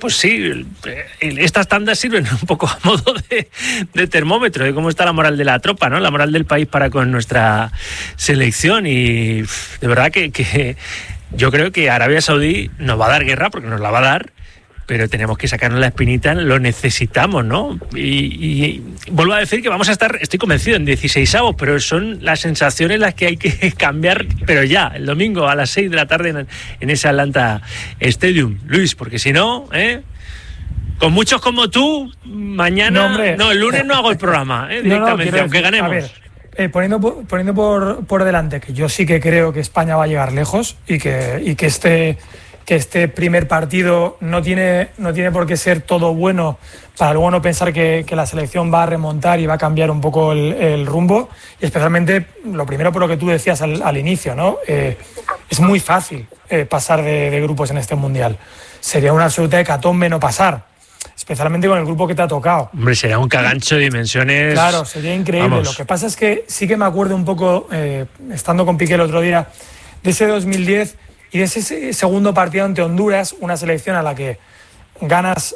pues sí, estas tandas sirven un poco a modo de termómetro de cómo está la moral de la tropa, ¿no? La moral del país para con nuestra selección. Y de verdad que yo creo que Arabia Saudí nos va a dar guerra, porque nos la va a dar, pero tenemos que sacarnos la espinita, lo necesitamos, ¿no? Y vuelvo a decir que vamos a estar, estoy convencido, en 16avos, pero son las sensaciones las que hay que cambiar, pero ya, el domingo a las 6 de la tarde en ese Atlanta Stadium. Luis, porque si no, con muchos como tú, mañana, el lunes no hago el programa, directamente, aunque ganemos. A ver, poniendo por delante que yo sí que creo que España va a llegar lejos y que este primer partido no tiene por qué ser todo bueno para luego no pensar que la selección va a remontar y va a cambiar un poco el rumbo, y especialmente lo primero por lo que tú decías al inicio, ¿no? Es muy fácil pasar de grupos en este Mundial. Sería una absoluta hecatombe no pasar, especialmente con el grupo que te ha tocado. Hombre, sería un cagancho de dimensiones. Claro, sería increíble. Vamos. Lo que pasa es que sí que me acuerdo un poco, estando con Piqué el otro día, de ese 2010 y de ese segundo partido ante Honduras, una selección a la que ganas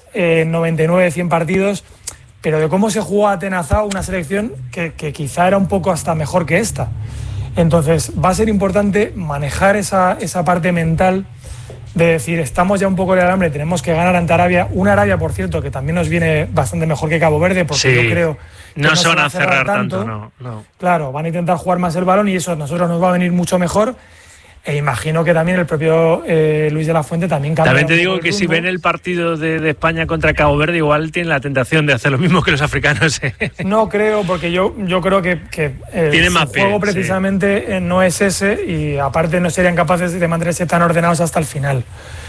99, 100 partidos, pero de cómo se jugó atenazado, una selección que quizá era un poco hasta mejor que esta. Entonces va a ser importante manejar esa parte mental de decir, estamos ya un poco en el alambre, tenemos que ganar ante Arabia, una Arabia, por cierto, que también nos viene bastante mejor que Cabo Verde, porque yo creo que no se van a cerrar tanto, no. Claro, van a intentar jugar más el balón y eso a nosotros nos va a venir mucho mejor. E imagino que también el propio Luis de la Fuente también cambia. También te digo que si ven el partido de España contra Cabo Verde, igual tienen la tentación de hacer lo mismo que los africanos. No creo, porque yo creo que tiene más juego precisamente no es ese, y aparte no serían capaces de mantenerse tan ordenados hasta el final.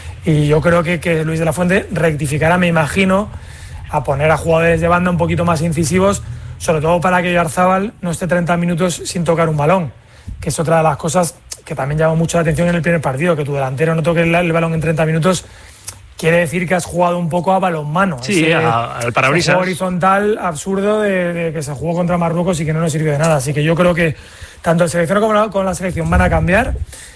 Y yo creo que Luis de la Fuente rectificará, me imagino, a poner a jugadores de banda un poquito más incisivos, sobre todo para que Oyarzabal no esté 30 minutos sin tocar un balón, que es otra de las cosas que también llamó mucho la atención en el primer partido, que tu delantero no toque el balón en 30 minutos, quiere decir que has jugado un poco a balonmano. Sí, al parabrisas. Un horizontal absurdo de que se jugó contra Marruecos y que no nos sirvió de nada. Así que yo creo que tanto el seleccionado como la selección van a cambiar.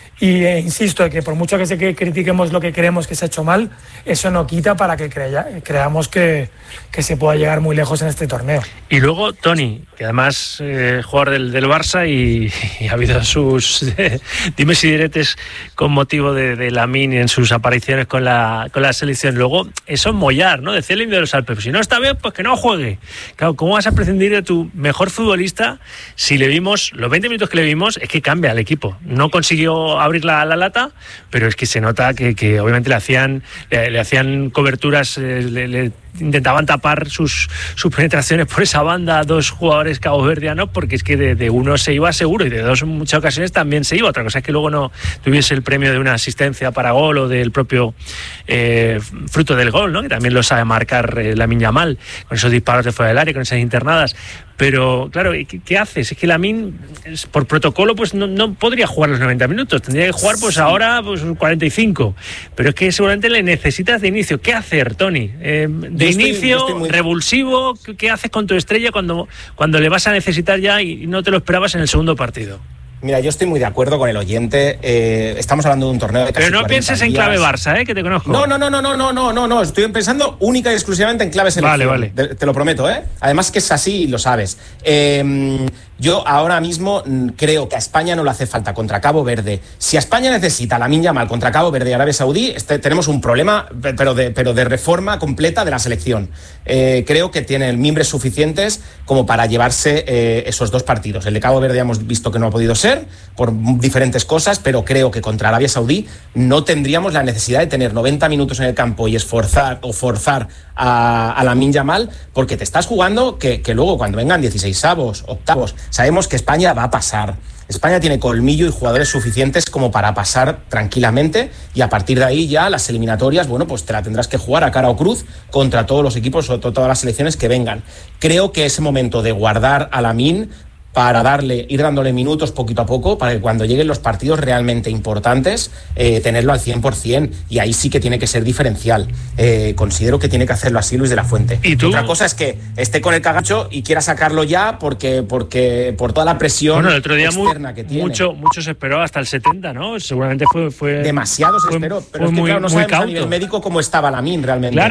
Y insisto, que por mucho que critiquemos lo que creemos que se ha hecho mal, eso no quita para que creamos que se pueda llegar muy lejos en este torneo. Y luego Toni, que además jugador del Barça y ha habido sus dimes y diretes con motivo de Lamine en sus apariciones con la selección. Luego eso es mollar, ¿no? Decía el indio de los Alpes, si no está bien, pues que no juegue. Claro, ¿cómo vas a prescindir de tu mejor futbolista si le vimos, los 20 minutos que le vimos, es que cambia el equipo? No consiguió abrir la lata, pero es que se nota que obviamente le hacían coberturas, le intentaban tapar sus penetraciones por esa banda a dos jugadores caboverdianos, porque es que de uno se iba seguro y de dos en muchas ocasiones también se iba. Otra cosa es que luego no tuviese el premio de una asistencia para gol o del propio fruto del gol, ¿no? Que también lo sabe marcar Lamine Yamal con esos disparos de fuera del área, con esas internadas. Pero claro, ¿qué haces? Es que Lamine, por protocolo, pues no podría jugar los 90 minutos, tendría que jugar pues ahora pues 45, pero es que seguramente le necesitas de inicio. ¿Qué hacer, Toni? Inicio, revulsivo, ¿qué haces con tu estrella cuando le vas a necesitar ya y no te lo esperabas en el segundo partido? Mira, yo estoy muy de acuerdo con el oyente. Estamos hablando de un torneo de casi 40 días. Pero no pienses en clave Barça, que te conozco. No. Estoy pensando única y exclusivamente en clave selección. Vale. Te lo prometo, ¿eh? Además que es así y lo sabes. Yo ahora mismo creo que a España no le hace falta contra Cabo Verde. Si a España necesita Lamine Yamal contra Cabo Verde y Arabia Saudí, tenemos un problema, pero de reforma completa de la selección. Creo que tiene mimbres suficientes como para llevarse esos dos partidos. El de Cabo Verde ya hemos visto que no ha podido ser por diferentes cosas, pero creo que contra Arabia Saudí no tendríamos la necesidad de tener 90 minutos en el campo y forzar a Lamine Yamal, porque te estás jugando que luego cuando vengan 16avos, octavos, sabemos que España va a pasar. España tiene colmillo y jugadores suficientes como para pasar tranquilamente, y a partir de ahí ya las eliminatorias, bueno, pues te la tendrás que jugar a cara o cruz contra todos los equipos, sobre todo todas las selecciones que vengan. Creo que ese momento de guardar a Lamine para ir dándole minutos poquito a poco, para que cuando lleguen los partidos realmente importantes, tenerlo al 100%, y ahí sí que tiene que ser diferencial. Considero que tiene que hacerlo así Luis de la Fuente. ¿Y tú? Otra cosa es que esté con el cagacho y quiera sacarlo ya porque por toda la presión el otro día externa que tiene. Mucho se esperó hasta el 70, ¿no? Seguramente fue demasiado se esperó, pero es que claro, no sabemos a nivel médico cómo estaba Lamine realmente. Claro.